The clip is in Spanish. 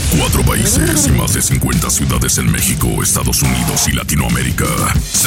4 países y más de 50 ciudades en México, Estados Unidos y Latinoamérica.